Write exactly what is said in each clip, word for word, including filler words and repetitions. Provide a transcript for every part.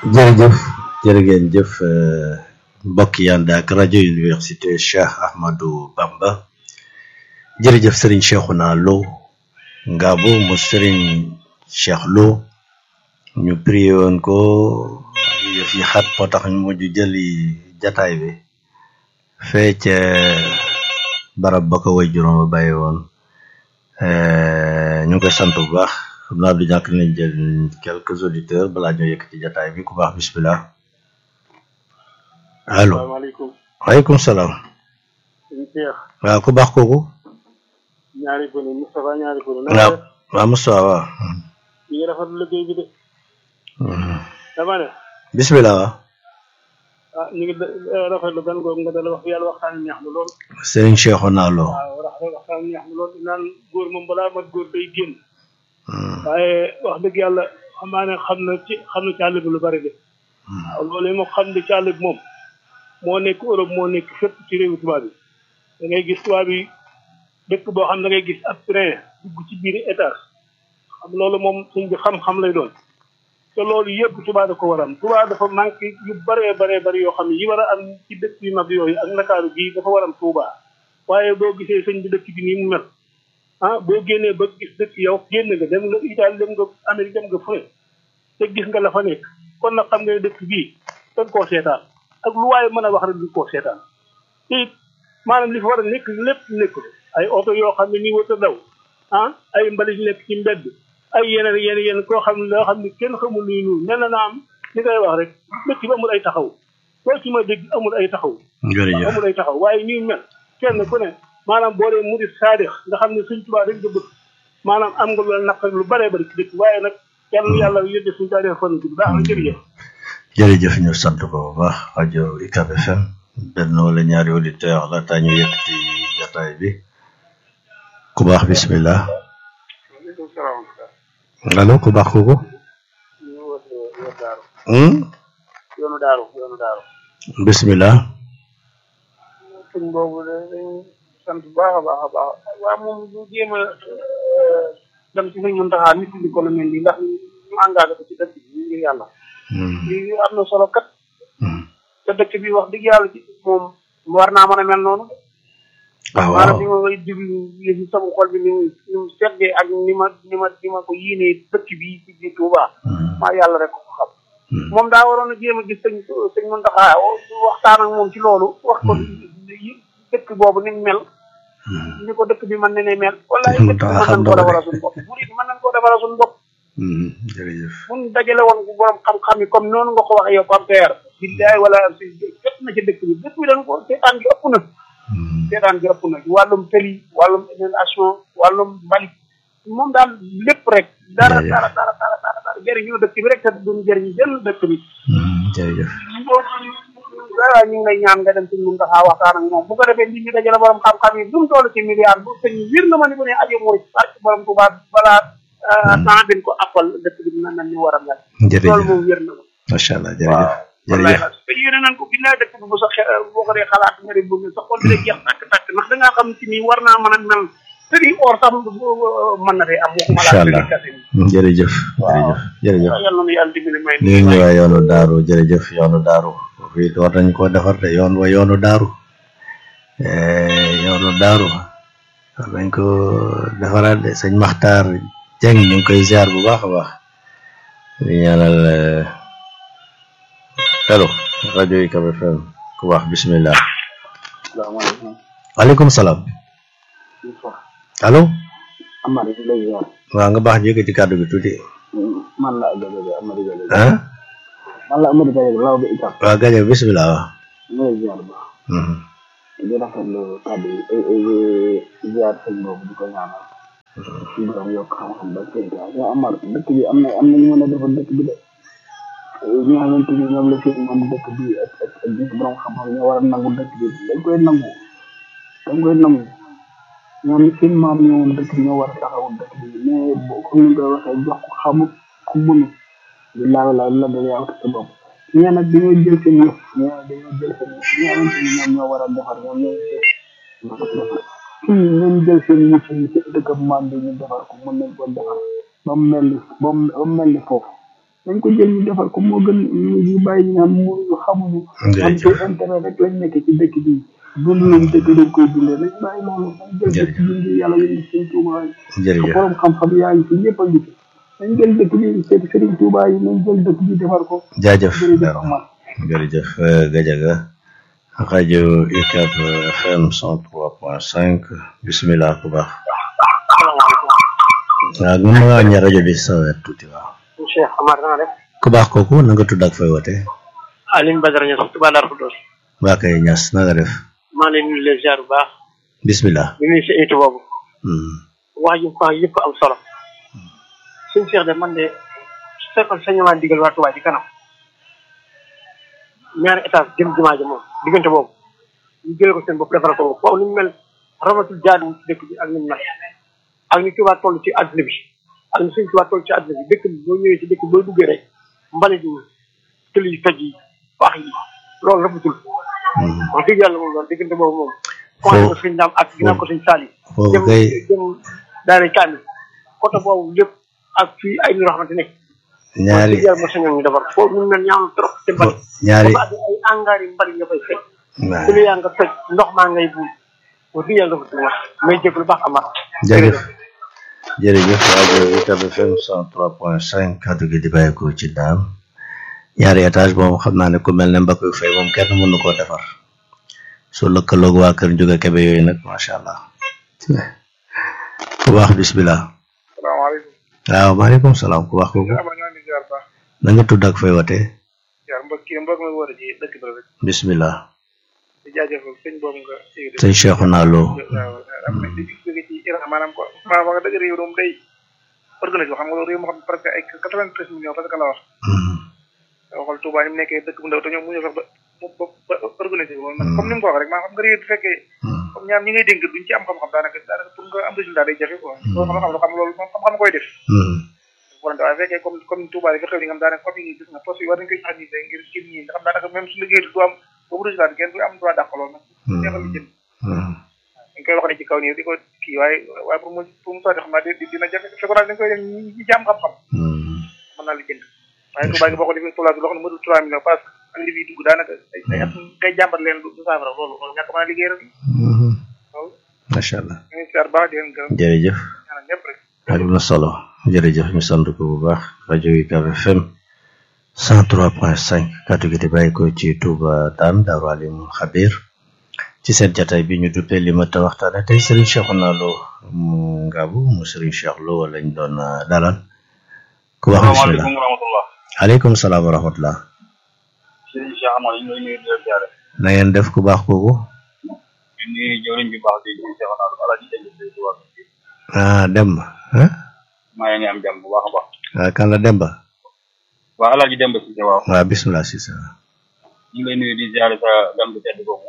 jërëjëf jërë ngeen jëf mbokk yi ànd ak rajo université Cheikh Ahmadou Bamba jërëjëf Serigne Cheikhouna Lo Ngabou mu Serigne Cheikh Lo ñu prié woon ko yëf yi xat moo tax ñu mujj jëli jataay bi fee ca barab ba ko way juróom ba bàyyi woon ñu ngi koy sant bu baax xam naa du ñàkk nañ jël quelques auditeurs balaa ñoo yëkkati jataay bi ku baax bismillah allo salaamaaleykum. waaleykum salaam sëñ Cheikh. waaw ku baax kooku ñaari gone Moustapha ñaari gone. waaw waaw Moustapha waaw ñu ngi rafetlu liggéey bi de. dama ne. bismillah waaw ah ñu ngi rafetlu gan googu nga dala wax yàlla waxtaan neex na lool. Serigne Cheikhouna Lo waaw rafetlu waxtaan neex na lool naan góor moom balaa mat góor day génn. waaye wax dëgg yàlla xam naa ne xam na ci xam na ci àll bi lu bari de. waaw loolu yi moo xam ne ci àll bi moom moo nekk Europe moo nekk fépp ci réewu tubaab yi da ngay gis tubaab yi dëkk boo xam da ngay gis ab train dugg ci biir étage xam loolu moom suñ bi xam-xam lay doon te loolu yëpp tubaab da ko war a am tubaab dafa manqué yu bëree bëree bëri yoo xam ne yi war a am ci dëkk yu mag yooyu ak Ndakaaru gii dafa war a am Tuubaa waaye boo gisee sëñ bi dëkk bi nii mu mel ah boo génnee ba gis dëkk yow génn nga dem nga Italie dem nga Amérique dem nga fu ne te gis nga la fa nekk kon nag xam nga dëkk bii dañ koo seetaan ak lu waaye mën a wax rek du koo seetaan te it maanaam li fa war a nekk lépp nekk ay oto yoo xam ne nii wata daw ah ay mbalit nekk ci mbedd ay yeneen yeneen yeneen koo xam ne loo xam ne kenn xamul luy nuyu mel na na am li ngay wax rek dëkk bi amul ay taxaw loo ci ma dégg amul ay taxaw amul ay taxaw waaye ñuy mel kenn ku ne maanaam boo dee murid saadix nga xam ne suñ tubaab rek nga bëgg maanaam am nga lu naq lu bëree bëri ci dëkk waaye nag yàlla yàlla yëdde suñu saadix fan bi baax na jërëjëf jërëjëf ñu sant ko bu baax rajo U C A B F M benn wala ñaari auditeur la taa ñu yëkkati jataay bi ku baax bismillah waaleykum salaam allo ku baax kooku ñu woote yoonu daaru hmm yoonu daaru yoonu daaru bismillah sëñ boobu de dañ sant bu baax a baax a baax waaw moom ñu jéem a dem ci sëñ Muntaxa nit ñi ko la mel nii ndax ñu engagé ko ci dëkk bi ngir yàlla lii am na solo kat te dëkk bi wax dëgg yàlla ci moom war naa mën a mel noonu waaw maanaam ni ma koy diglu yëfi sama xol bi ni mu ni mu seddee ak ni ma ni ma ni ma ko yéenee dëkk bi ci biir Touba maa yàlla rek ko xam moom daa waroon a jéem a gis sëñ sëñ Muntaxa waxtaan ak moom ci loolu wax ko dëkk boobu ni mu mel ni ko dëkk bi mën na ne mel wallaay dëkk bi mën nañ koo defaral suñu bopp murid mën nañ koo defaral suñu bopp jërëjëf mun dajale woon bu borom xam-xam yi comme noonu nga ko waxee yow Pape Père billaay wala si jot na ci dëkk bi dëkk bi dañ ko seetaan gi ëpp na seetaan gi ëpp na wàllum tëli wàllum inondation wàllum mbalit moom daal lépp rek dara dara dara dara dara dara jëriñoo dëkk bi rek te duñ jëriñu jël dëkk bi jërëjëf waaw ñu ngi lay ñaan nga dem ci mun taxaa waxtaan ak moom bu ko defee nit ñi dajale borom xam-xam yi dumu toll ci milliard bu sëñ wir na ma ni bu ne ajo mooy parce que borom Tuubaa balaa temps bin ko appal dëkk bi na na ñu war a mel loolu moom wér na ma macha allah jërëjëf jërëjëf te yéene nañ ko billaay dëkk bi bu sa xe boo ko dee xalaat nga di bëgg sa xol bi lay jeex tàkk-tàkk ndax da ngaa xam ci nii war naa mën a mel te di or sax mën na dee am waxuma laa kase jërëjëf jërëjëf jërëjëf yàlla na yàlla dimbali may ñu ngi ñëwaat yoonu daaru jërëjëf yoonu daaru fii war nañ koo defar de yoon wa yoonu daaru yoonu daaru war nañ ko defaraat de sëñ Maxtaar Jeng ñu ngi koy ziar bu baax a baax di ñaanal allo rajo U C A B F M ku baax bismillah salaamaaleykum waaleykum salaam allo Amady lay ziar waaw nga baax jóge ci kàddu gi tuuti man la Amady Gale ah man la Amady Gale law bi itam waaw gaje bismillah waaw lay ziar bu baax di rafetlu kàddu yi ziar sëñ boobu di ko ñaanal suñu borom yokk xam-xam ba sëñ bi yow Amar dëkk bi am na am na ñu mën a defal dëkk bi de ñi nga xamante ni ñoom la seen moom dëkk bi ak ak ak gis borom xam-xam ñoo war a nangu dëkk bi dañ koy nangu dañ koy nangu ñoom seen maam ñoom dëkk bi ñoo war a taxawu dëkk bi mais boo ko ñu koy waxee jox ko xamut ku mënu di laaw laaw la dal yow sa bopp ñee nag dañoo jël seen yëf ñee dañoo jël seen yëf ñi xamante ni ñoom ñoo war a defar ñoom ñooy defar kii ñun jël seen yëf yi seen dëkk maam bi ñu defar ko mën nañ ko defar ba mu mel ni ba mu mel ni foofu dañ ko jël ñu defar ko moo gën ñu ñu bàyyi ñu naan mënuñu xamuñu am ci intérêt rek lañ nekk ci dëkk bi dund lañ dëkk dañ koy dundee nañ bàyyi loolu dañ jël dëkk bi ngir yàlla yéen sëñ Touba yi borom xam-xam yaa ngi fi ñëpp a ngi fi dañ jël dëkk bi seeti Serigne Touba yi nañ jël dëkk bi defar ko jaajëf jërëjëf Gadiaga rajo U C A B F M cent trois point cinq bismillah ku baax waaw mën nga wàññi rajo bi sa wet tuuti waaw Cheikh Amar na def ku baax kooku na nga tudd ak fay wote Aline Badara Niass Touba Darou Khoudoss waa kay Niass na nga def maa leen nuyu leen ziar bu baax bismillah ñu nuyu si itu boobu wax yu baax yëpp am solo suñ Cheikh de man de su fekkoon sañu maa digal waa Touba ci kanam ñaari étage jëm jumaa ji moom diggante boobu ñu jëlee ko seen bopp defal ko foofu ni mu mel ramatul jaadu ci dëkk bi ak ni mu mel ak ni Touba toll ci àdduna bi ak ni suñ Touba toll ci àdduna bi dëkk bi boo ñëwee ci dëkk bi boo duggee rek mbalit yi tëli yi toj yi baax yi loolu rafetul wax dëgg yàlla moom loolu diggante boobu moom commencé ko suñ daam ak ginnaaw ko suñ saal yi jëm jëm daara kaamil côté boobu lépp ak fii ay ñu xamante ne ñaari yàlla ma sañoon ñu defar foofu ñu mel ñaaw trop te mbali ñaari ay engrais yi mbali nga fay fekk su yaa nga toj ndox maa ngay buul wax dëgg yàlla rafetul wax may jëg lu baax amaat jërëjëf jërëjëf rajo U C A B F M cent trois point cinq kaddu gi di bàyyeekoo ci daam ñaari étage moom xam naa ne ku mel ne Mbakoy Faye moom kenn mën na koo defar su lëkkaloog waa kër Njuga Kebe yooyu nag macha allah ku baax bismillah salaamaaleykum waaw maaleykum salaam ku baax kooku na nga tudd ak fay wote jaar mbokk yi mbokk mi war a ji dëkk bi rek bismillah di jaajëfal sëñ boobu nga sëñ Cheikhouna Lo am na di jóge ci Iran maanaam ko maanaam wax dëgg réew moom day organisé xam nga loolu réew moo xam ne presque ay quatre-vingt-treize millions parce que la wax waxal Touba ni mu nekkee dëkk bu ndaw te ñoom mu ñu fex ba ba organisé moom comme ni mu ko wax rek maanaam xam nga réew bu fekkee comme ñaar ñi ngay dénk duñ ci am xam-xam daanaka daanaka pour nga am résultat day jafe quoi loolu xam xam xam loolu moom xam-xam koy def volonté waaye fekkee comme comme Touba yi fi xew ni nga xam daanaka comme yi gis nga poste yi war nañ koy joxe nii ngir kii ñi nga xam daanaka même su liggéey du am boobu résultat bi kenn du am droit dàq loolu nag neexal jëm dañ koy wax ne ci kaw nii di ko kii waaye waaye pour mu pour mu sotti xam naa dina jafe fekkoon dañ koy def ñi jàmm xam-xam mën naa li jënd waaye Touba gi boo ko defee Touba bi loo xam ne mënul trois millions parce que ak li fiy dugg daanaka ay at ngay jàmbat leen du saafara loolu loolu ñàkk mën a liggéey rek loolu macha allah ñu siyaar baax di leen gërëm jërëjëf ñaanal ñëpp rek am na solo jërëjëf ñu sant ko bu baax rajo U C A B F M cent trois point cinq kàddu gi di bàyyi ko ci Touba Dame Darou Alimul Xabir ci seen jataay bi ñu duppee li ma ta waxtaane tey Serigne Cheikhouna Lo mu Ngabou mu Serigne Cheikh Lo lañ doon dalal ku wax bismillah aleykum salaam wa rahmatullah Serigne Cheikh Amar ñu ngi nuyu di leen ziare na ngeen def ku baax kooku ñu nuyu jëwriñ bi baax di Cheikhouna Lo ala ci dégg ah Demba ah maa ngi am jàmm bu baax a baax ah kan la Demba waaw Alaaji Demba si waaw waaw bismillah si sa ñu ngi lay nuyu di ziare sa gan bu tedd boobu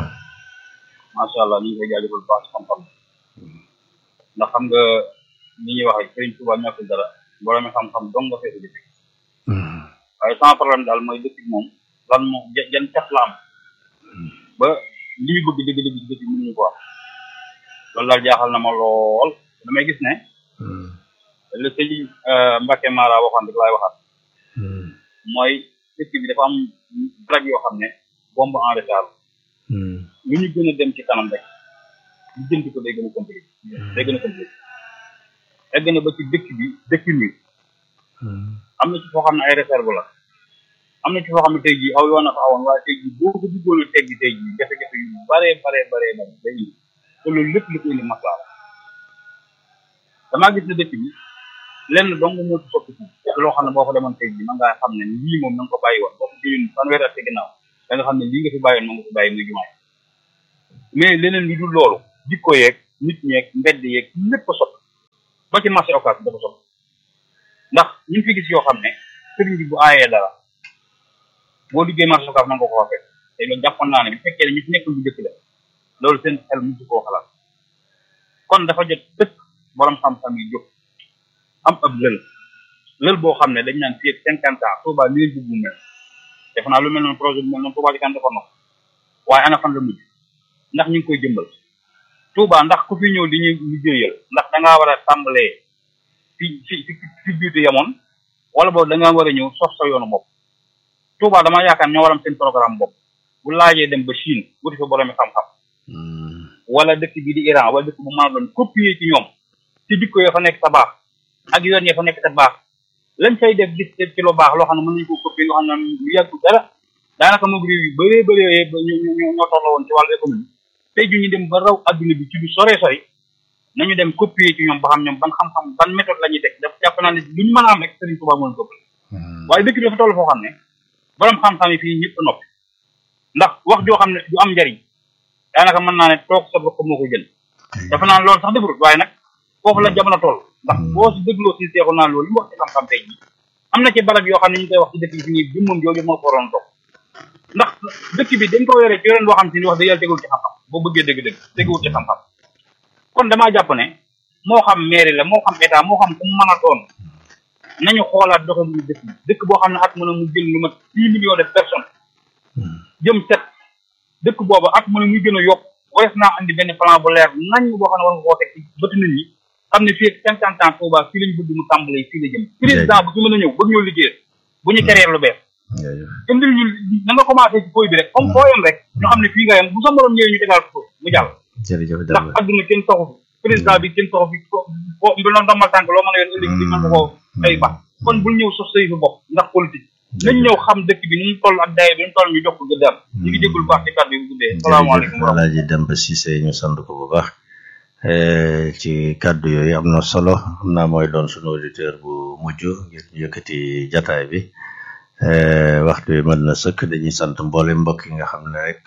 macha allah ñu ngi koy jaajëfal baax ci xam-xam ndax xam nga ni ñuy waxee Serigne Touba ñàkkul dara borom xam-xam dong nga feetu dëkk waaye sans problème daal mooy dëkk bi moom lan moo jan cat la am ba li ñu bëgg dëgg-dëgg ci dëkk bi mënuñu ko wax loolu daal jaaxal na ma lool damay gis ne le sëñ Mbacke Mara waxoon rek laay waxaat mooy dëkk bi dafa am drag yoo xam ne bombe en retard lu ñu gën a dem ci kanam rek ñu jënd ko day gën a compliqué day gën a compliqué egg na ba ci dëkk bi dëkk bi am na ci foo xam ne ay réserve la am na ci foo xam ne tey jii aw yoon na fa awoon waaye tey jii boo ko duggoon a teggi tey jii jafe-jafe yu bare bare bare bare day indi te loolu lépp li ko indi maslaa la damaa gis ne dëkk bi lenn dong moo ci soppi ci loo xam ne boo ko demoon tey jii man ngaa xam ne lii moom na nga ko bàyyi woon boo ko jëlee fanweeri at ci ginnaaw da nga xam ne lii nga fi bàyyi woon ma nga fi bàyyi muy jumaay mais leneen lu dul loolu jikko yeeg nit ñeeg mbedd yeeg lépp ko soppi ba ci marché occasion dafa soppi ndax ñu fi gis yoo xam ne sëriñ bi bu aayee dara boo liggéey marché occasion man nga ko waxee te loolu jàppoon naa ne bu fekkee ne ñu fi nekkul bu dëkk la loolu seen xel mu ci koo xalaat kon dafa jot dëkk borom xam-xam yi jóg am ab lël lël boo xam ne dañ naan fii ak cinquante ans Touba li leen bëgg mu mel def naa lu mel noonu projet bi mel noonu Touba ci kan defoon na waaye ana fan la mujj ndax ñu ngi koy jëmbal Touba ndax ku fi ñëw di ñu liggéeyal ndax da ngaa war a tàmbalee fi fi fi fi biitu yemoon wala boobu da nga war a ñëw sof sa yoonu bopp Touba dama yaakaar ñoo waram seen programme bopp bu laajee dem ba Chine wuti fa boroomi xam-xam wala dëkk bi di Iran wala dëkk bu mën a doon copier ci ñoom ci jikko ya fa nekk sa baax ak yoon ya fa nekk sa baax lañ fay def gis ci lu baax loo xam ne mën nañu ko copier nga xam ne lu yàggu dara daanaka moom réew yu bëree bëree ñoo ñoo tolloo woon ci wàllu économie tey ju ñu dem ba raw adduna bi ci lu sore sori nañu dem copier ci ñoom ba xam ñoom ban xam-xam ban méthode la ñuy teg daf jàpp naa ne lu ñu mën a am rek Serigne Touba mën ko waaye dëkk bi dafa toll foo xam ne borom xam-xam yi fii ñëpp noppi ndax wax joo xam ne du am njariñ daanaka mën naa ne toog sa bopp moo ko jël dafa naan loolu sax defarut waaye nag foofu la jamono toll ndax boo si dégloo si seexu naa loolu li mu wax ci xam-xam tey ji am na ci barab yoo xam ne ñu koy wax ci dëkk bi fi nii bi moom jooju moo ko waroon toog ndax dëkk bi dañ ko yore ci yoren boo xam si ni wax da yàlla tegul ci xam-xam boo bëggee dëgg-dëgg teguwul ci xam-xam kon damaa jàpp ne moo xam mairie la moo xam état moo xam ku mu mën a doon nañu xoolaat doxalinu dëkk bi dëkk boo xam ne at mën a mu jël lu mat six millions de personnes jëm set dëkk boobu at mën a muy gën a yokk wares naa andi benn plan bu leer nañ boo xam ne war nga koo teg ci bëtu nit ñi xam ne fii ak cinquante ans Touba fii lañ bëgg mu tàmbalee fii la jëm président bu fi mën a ñëw bëgg ñoo liggéey bu ñu créer lu bees indil ñu na nga commencé ci fooy bi rek comme foo yem rek ñu xam ne fii nga yem bu sa morom ñëwee ñu tegal ko mu jàll ndax adduna kenn taxu fi président bi kenn taxu fi fo mbi noonu ndombal tànk loo mën a yoon ëllëg bi mën ko ay ba kon bul ñëw sos say fi bopp ndax politique nañ ñëw xam dëkk bi ni mu toll ak daye bi ni mu toll ñu jox ko gëddaam ñu ngi jéggul baax ci kàddu yi bu guddee salaamaaleykum Alaaji Demba Cissé ñu sant ko bu baax ci kàddu yooyu am na solo xam naa mooy doon sunu auditeur bu mujj ngir ñu yëkkati jataay bi waxtu bi mën na sëkk dañuy sant mboole mbokk yi nga xam ne rek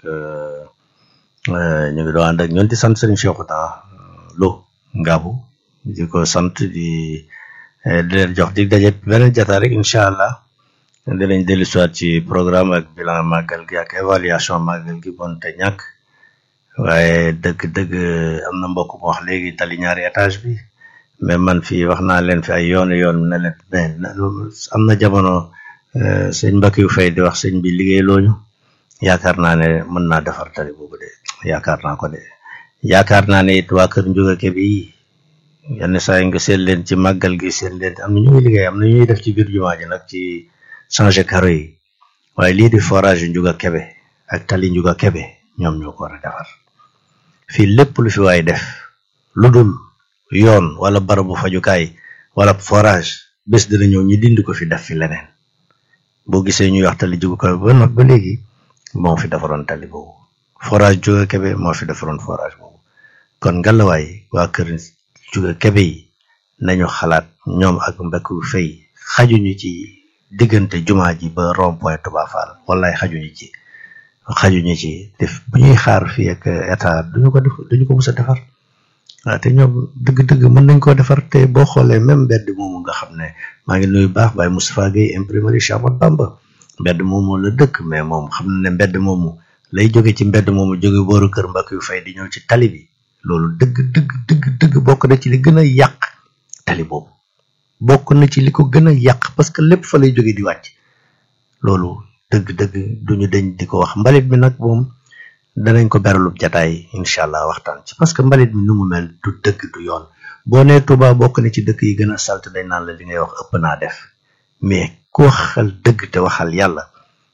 ñu ngi doon ànd ak ñoom di sant Serigne Cheikhouna Lo Ngabou di ko sant di di leen jox di daje beneen jataay rek incha allah dinañ dellu soit ci programme ak bilan màggal gi ak évaluation màggal gi bonte ñàkk waaye dëgg-dëgg am na mbokk mu wax léegi tali ñaari étage bi mais man fii wax naa leen fi ay yoonu yoon ne leen mais am na jamono sëñ Mbackiou Faye di wax sëñ bi liggéey looñu yaakaar naa ne mën naa defar tali boobu de yaakaar naa ko de yaakaar naa ne it waa kër Ndiouga Kébé yi yenn saa yi nga seet leen ci màggal gi seet leen am na ñu ngi liggéey am na ñuy def ci biir jumaa ji nag ci changer carreau yi waaye lii di forage Ndiouga Kébé ak tali Ndiouga Kébé ñoom ñoo ko war a defar fii lépp lu fi waay def lu dul yoon wala barabu fajukaay wala forage bés dina ñëw ñu dindi ko fi def fi leneen boo gisee ñuy wax tali Ndiouga Kébé ba nag ba léegi moo fi defaroon tali boobu forage Ndiouga Kébé moo fi defaroon forage boobu kon ngalawaay waa kër Ndiouga Kébé yi nañu xalaat ñoom ak Mbackiou Faye xajuñu ci diggante jumaa ji ba rond point Touba Fall wallaay xajuñu ci xajuñu ci def bu ñuy xaar fii ak état duñu ko def duñu ko mës a defar waaw te ñoom dëgg-dëgg mën nañ koo defar te boo xoolee même mbedd moomu nga xam ne maa ngi nuyu baax Baye Moustapha Gueye imprimerie Cheikh Ahmadou Bamba mbedd moomu la dëkk mais moom xam na ne mbedd moomu lay jóge ci mbedd moomu jóge booru kër Mbackiou Faye di ñëw ci tali bi loolu dëgg dëgg dëgg dëgg bokk na ci li gën a yàq tali boobu bokk na ci li ko gën a yàq parce que lépp fa lay jóge di wàcc loolu dëgg-dëgg duñu dañ di ko wax mbalit mi nag moom danañ ko beralub jataay incha allah waxtaan ci parce que mbalit mi nu mu mel du dëgg du yoon boo nee Touba bokk na ci dëkk yi gën a salte dañ naan la li ngay wax ëpp naa def mais ku waxal dëgg te waxal yàlla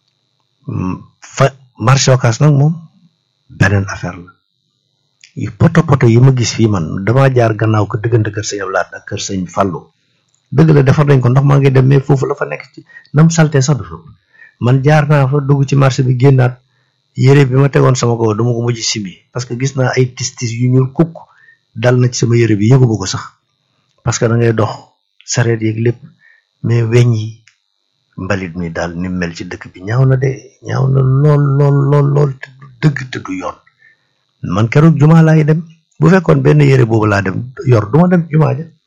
fa marché Ocass nag moom beneen affaire la yi poto poto yi ma gis fii man damaa jaar gannaaw ko diggante kër sëñ Ablaat ak kër sëñ Fallou dëgg la defar nañ ko ndox maa ngi dem mais foofu la fa nekk ci nam salte sax dafa man jaar naa fa dugg ci marché bi génnaat yére bi ma tegoon sama kaw dama ko mujj simi parce que gis naa ay tis tis yu ñuul kukk dal na ci sama yére bi yëguma ko sax parce que da ngay dox sareet yeeg lépp mais weñ yi mbalit mi daal ni mel ci dëkk bi ñaaw na de ñaaw na lool lool lool lool te du dëgg te du yoon man keroog jumaa laay dem bu fekkoon benn yére boobu laa dem yor duma dem jumaa ja